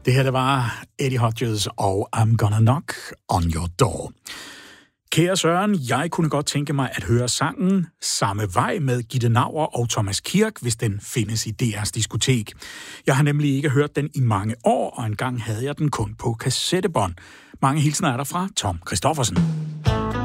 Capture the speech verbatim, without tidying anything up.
Det her, det var Eddie Hodges og I'm Gonna Knock on Your Door. Kære Søren, jeg kunne godt tænke mig at høre sangen Samme Vej med Gitte Naur og Thomas Kirk, hvis den findes i D R's diskotek. Jeg har nemlig ikke hørt den i mange år, og engang havde jeg den kun på kassettebånd. Mange hilsner er der fra Tom Christoffersen.